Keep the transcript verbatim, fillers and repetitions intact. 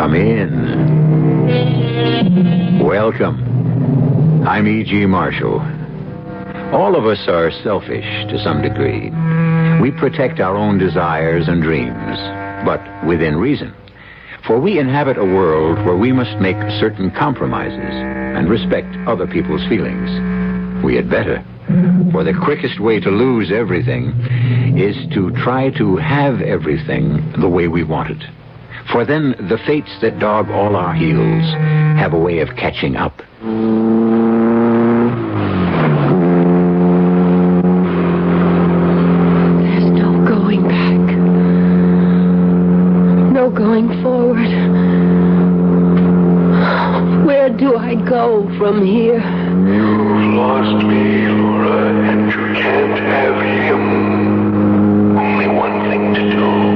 Come in. Welcome. I'm E G. Marshall. All of us are selfish to some degree. We protect our own desires and dreams, but within reason. For we inhabit a world where we must make certain compromises and respect other people's feelings. We had better. For the quickest way to lose everything is to try to have everything the way we want it. For then the fates that dog all our heels have a way of catching up. There's no going back. No going forward. Where do I go from here? You've lost me, Laura, and you can't have him. Only one thing to do.